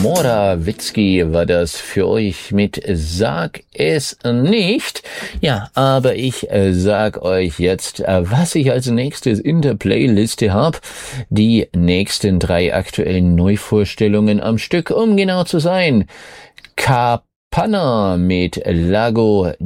Morawiecki war das für euch mit Sag es nicht. Ja, aber ich sag euch jetzt, was ich als nächstes in der Playliste habe. Die nächsten 3 aktuellen Neuvorstellungen am Stück, um genau zu sein. Kapana mit Lago